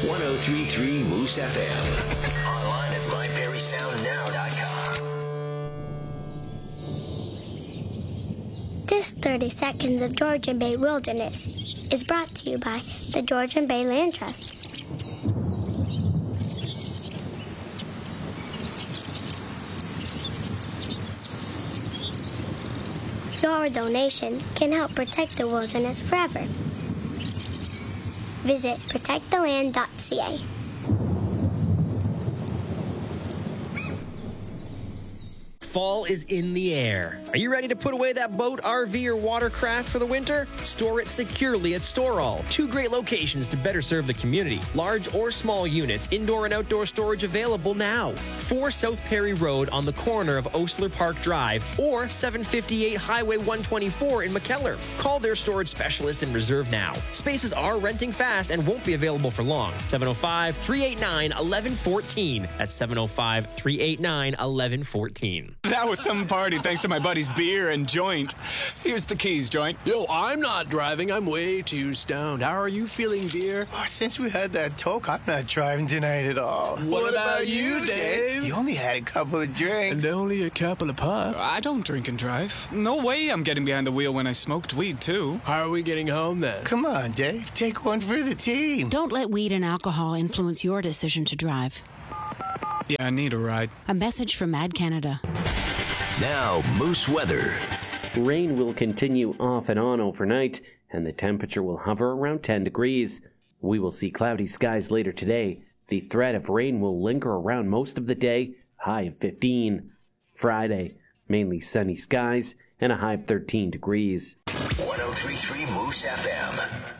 1033 Moose FM. Online at myberrysoundnow.com. This 30 Seconds of Georgian Bay Wilderness is brought to you by the Georgian Bay Land Trust. Your donation can help protect the wilderness forever. Visit protecttheland.ca. Fall is in the air. Are you ready to put away that boat, RV, or watercraft for the winter? Store it securely at StoreAll. 2 great locations to better serve the community. Large or small units, indoor and outdoor storage available now. 4 South Perry Road on the corner of Osler Park Drive or 758 Highway 124 in McKellar. Call their storage specialist and reserve now. Spaces are renting fast and won't be available for long. 705-389-1114. That's 705-389-1114. That was some party thanks to my buddy's beer and joint. Here's the keys, joint. Yo, I'm not driving. I'm way too stoned. How are you feeling, beer? Oh, since we had that talk, I'm not driving tonight at all. What about you, Dave? You only had a couple of drinks. And only a couple of puffs. I don't drink and drive. No way I'm getting behind the wheel when I smoked weed, too. How are we getting home, then? Come on, Dave. Take one for the team. Don't let weed and alcohol influence your decision to drive. Yeah, I need a ride. A message from Mad Canada. Now, Moose weather. Rain will continue off and on overnight, and the temperature will hover around 10 degrees. We will see cloudy skies later today. The threat of rain will linger around most of the day, high of 15. Friday, mainly sunny skies and a high of 13 degrees. 1033 Moose FM.